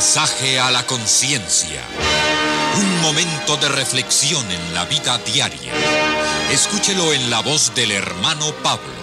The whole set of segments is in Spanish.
mensaje a la conciencia. Un momento de reflexión en la vida diaria. Escúchelo en la voz del hermano Pablo.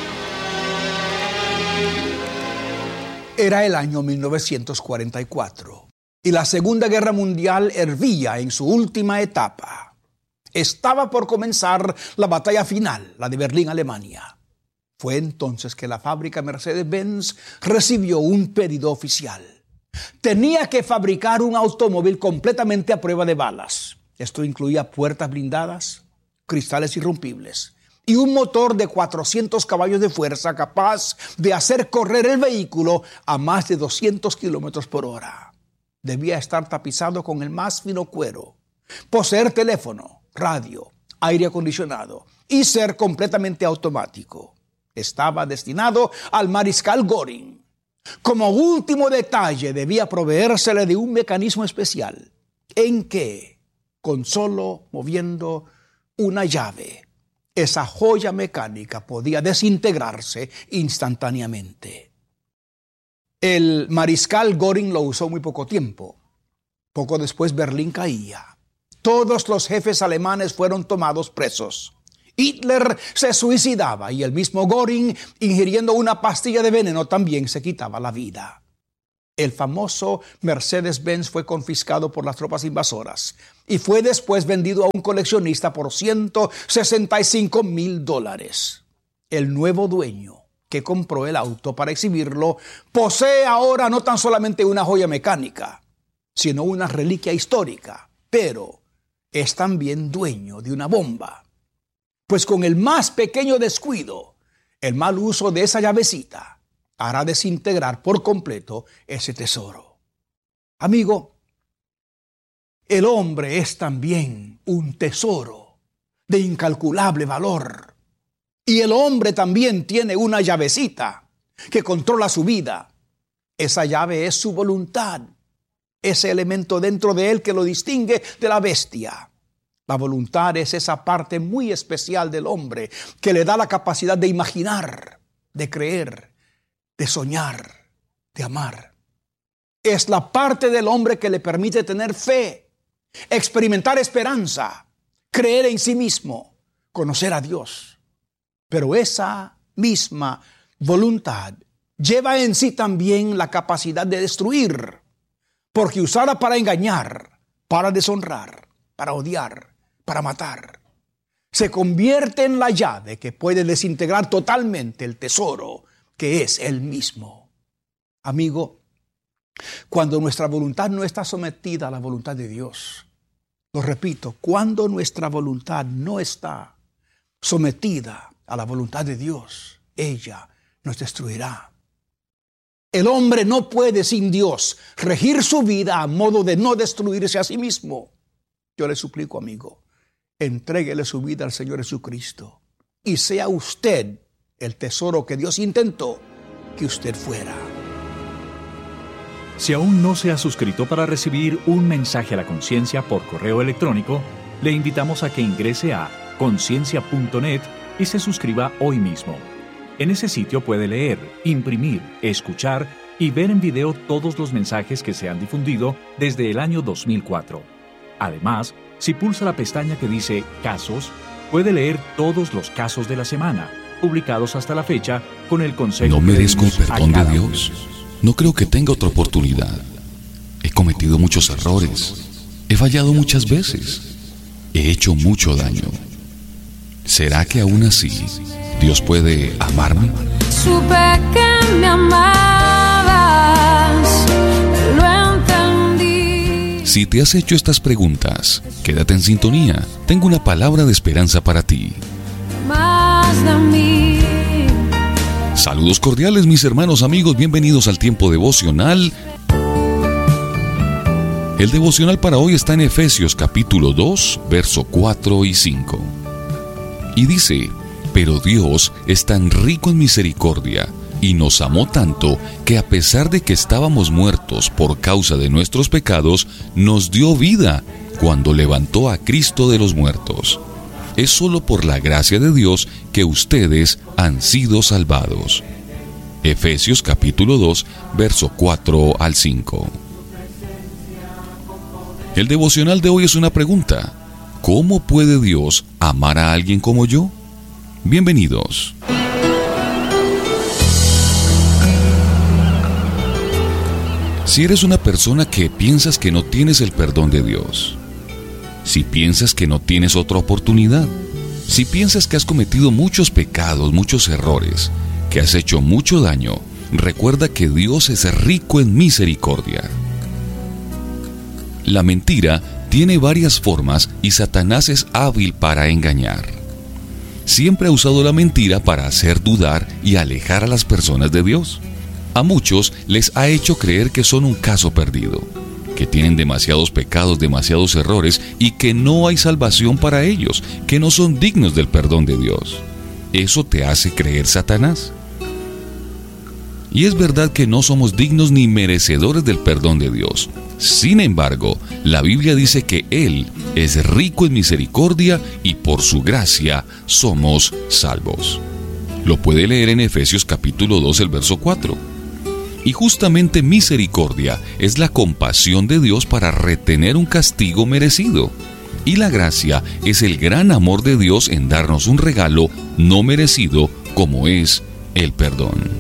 Era el año 1944 y la Segunda Guerra Mundial hervía en su última etapa. Estaba por comenzar la batalla final, la de Berlín, Alemania. Fue entonces que la fábrica Mercedes-Benz recibió un pedido oficial. Tenía que fabricar un automóvil completamente a prueba de balas. Esto incluía puertas blindadas, cristales irrompibles y un motor de 400 caballos de fuerza capaz de hacer correr el vehículo a más de 200 kilómetros por hora. Debía estar tapizado con el más fino cuero, poseer teléfono, radio, aire acondicionado y ser completamente automático. Estaba destinado al mariscal Göring. Como último detalle, debía proveérsele de un mecanismo especial en que, con solo moviendo una llave, esa joya mecánica podía desintegrarse instantáneamente. El mariscal Göring lo usó muy poco tiempo. Poco después Berlín caía. Todos los jefes alemanes fueron tomados presos. Hitler se suicidaba y el mismo Göring, ingiriendo una pastilla de veneno, también se quitaba la vida. El famoso Mercedes-Benz fue confiscado por las tropas invasoras y fue después vendido a un coleccionista por $165,000. El nuevo dueño que compró el auto para exhibirlo posee ahora no tan solamente una joya mecánica, sino una reliquia histórica, pero es también dueño de una bomba. Pues con el más pequeño descuido, el mal uso de esa llavecita hará desintegrar por completo ese tesoro. Amigo, el hombre es también un tesoro de incalculable valor. Y el hombre también tiene una llavecita que controla su vida. Esa llave es su voluntad, ese elemento dentro de él que lo distingue de la bestia. La voluntad es esa parte muy especial del hombre que le da la capacidad de imaginar, de creer, de soñar, de amar. Es la parte del hombre que le permite tener fe, experimentar esperanza, creer en sí mismo, conocer a Dios. Pero esa misma voluntad lleva en sí también la capacidad de destruir, porque usada para engañar, para deshonrar, para odiar, para matar, se convierte en la llave que puede desintegrar totalmente el tesoro que es Él mismo. Amigo, cuando nuestra voluntad no está sometida a la voluntad de Dios, lo repito, cuando nuestra voluntad no está sometida a la voluntad de Dios, ella nos destruirá. El hombre no puede sin Dios regir su vida a modo de no destruirse a sí mismo. Yo le suplico, amigo, entréguele su vida al Señor Jesucristo y sea usted el tesoro que Dios intentó que usted fuera. Si aún no se ha suscrito para recibir un mensaje a la conciencia por correo electrónico, le invitamos a que ingrese a conciencia.net y se suscriba hoy mismo. En ese sitio puede leer, imprimir, escuchar y ver en video todos los mensajes que se han difundido desde el año 2004. Además, si pulsa la pestaña que dice Casos, puede leer todos los casos de la semana, publicados hasta la fecha, con el consejo. ¿No merezco el perdón de Dios? No creo que tenga otra oportunidad. He cometido muchos errores. He fallado muchas veces. He hecho mucho daño. ¿Será que aún así Dios puede amarme? Supe que me amabas, lo entendí. Si te has hecho estas preguntas, quédate en sintonía. Tengo una palabra de esperanza para ti. Más de mí. Saludos cordiales, mis hermanos, amigos, bienvenidos al tiempo devocional. El devocional para hoy está en Efesios capítulo 2, verso 4 y 5. Y dice: pero Dios es tan rico en misericordia y nos amó tanto que a pesar de que estábamos muertos por causa de nuestros pecados, nos dio vida cuando levantó a Cristo de los muertos. Es solo por la gracia de Dios que ustedes han sido salvados. Efesios capítulo 2, verso 4 al 5. El devocional de hoy es una pregunta. ¿Cómo puede Dios amar a alguien como yo? Bienvenidos. Si eres una persona que piensas que no tienes el perdón de Dios, si piensas que no tienes otra oportunidad, si piensas que has cometido muchos pecados, muchos errores, que has hecho mucho daño, recuerda que Dios es rico en misericordia. La mentira tiene varias formas y Satanás es hábil para engañar. Siempre ha usado la mentira para hacer dudar y alejar a las personas de Dios. A muchos les ha hecho creer que son un caso perdido, que tienen demasiados pecados, demasiados errores y que no hay salvación para ellos, que no son dignos del perdón de Dios. ¿Eso te hace creer Satanás? Y es verdad que no somos dignos ni merecedores del perdón de Dios. Sin embargo, la Biblia dice que Él es rico en misericordia y por su gracia somos salvos. Lo puede leer en Efesios capítulo 2, el verso 4. Y justamente misericordia es la compasión de Dios para retener un castigo merecido. Y la gracia es el gran amor de Dios en darnos un regalo no merecido como es el perdón.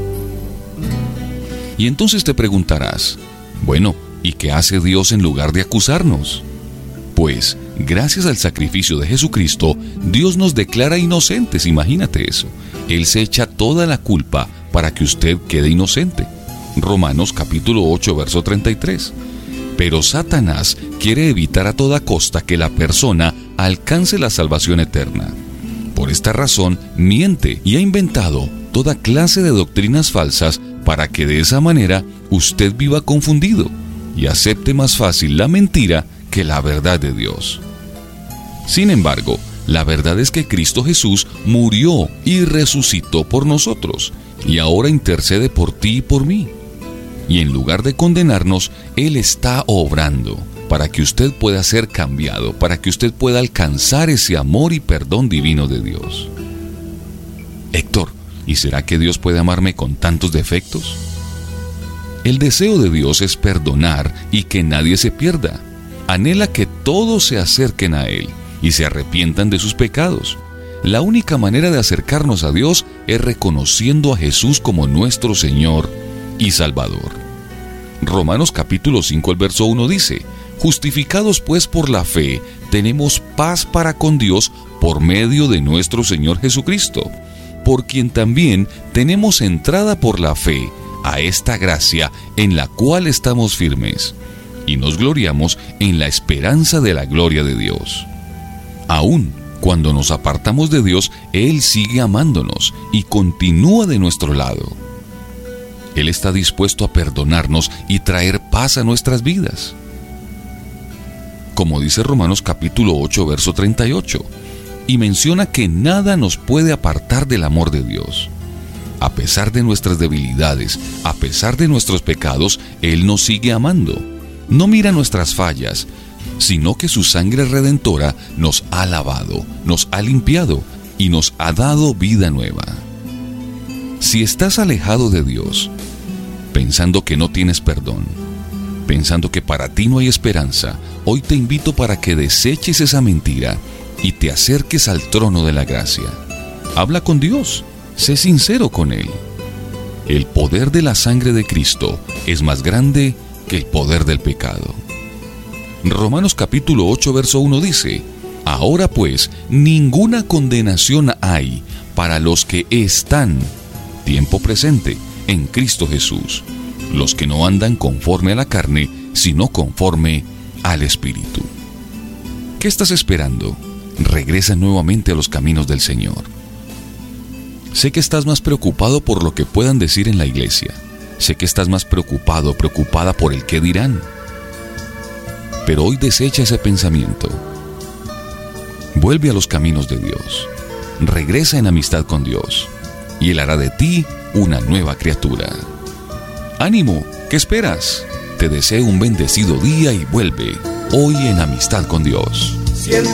Y entonces te preguntarás, bueno, ¿y qué hace Dios en lugar de acusarnos? Pues, gracias al sacrificio de Jesucristo, Dios nos declara inocentes, imagínate eso. Él se echa toda la culpa para que usted quede inocente. Romanos capítulo 8, verso 33. Pero Satanás quiere evitar a toda costa que la persona alcance la salvación eterna. Por esta razón, miente y ha inventado toda clase de doctrinas falsas para que de esa manera usted viva confundido y acepte más fácil la mentira que la verdad de Dios. Sin embargo, la verdad es que Cristo Jesús murió y resucitó por nosotros, y ahora intercede por ti y por mí. Y en lugar de condenarnos, Él está obrando para que usted pueda ser cambiado, para que usted pueda alcanzar ese amor y perdón divino de Dios. Héctor, ¿y será que Dios puede amarme con tantos defectos? El deseo de Dios es perdonar y que nadie se pierda. Anhela que todos se acerquen a Él y se arrepientan de sus pecados. La única manera de acercarnos a Dios es reconociendo a Jesús como nuestro Señor y Salvador. Romanos capítulo 5, el verso 1 dice: justificados pues por la fe, tenemos paz para con Dios por medio de nuestro Señor Jesucristo, por quien también tenemos entrada por la fe a esta gracia en la cual estamos firmes, y nos gloriamos en la esperanza de la gloria de Dios. Aún cuando nos apartamos de Dios, Él sigue amándonos y continúa de nuestro lado. Él está dispuesto a perdonarnos y traer paz a nuestras vidas. Como dice Romanos capítulo 8, verso 38, y menciona que nada nos puede apartar del amor de Dios. A pesar de nuestras debilidades, a pesar de nuestros pecados, Él nos sigue amando. No mira nuestras fallas, sino que su sangre redentora nos ha lavado, nos ha limpiado y nos ha dado vida nueva. Si estás alejado de Dios, pensando que no tienes perdón, pensando que para ti no hay esperanza, hoy te invito para que deseches esa mentira y te acerques al trono de la gracia. Habla con Dios, sé sincero con Él. El poder de la sangre de Cristo es más grande que el poder del pecado. Romanos capítulo 8, verso 1 dice: ahora pues, ninguna condenación hay para los que están, tiempo presente, en Cristo Jesús, los que no andan conforme a la carne, sino conforme al Espíritu. ¿Qué estás esperando? Regresa nuevamente a los caminos del Señor. Sé que estás más preocupado por lo que puedan decir en la iglesia. Sé que estás más preocupada por el qué dirán. Pero hoy desecha ese pensamiento. Vuelve a los caminos de Dios. Regresa en amistad con Dios, y Él hará de ti una nueva criatura. ¡Ánimo! ¿Qué esperas? Te deseo un bendecido día y vuelve hoy en amistad con Dios.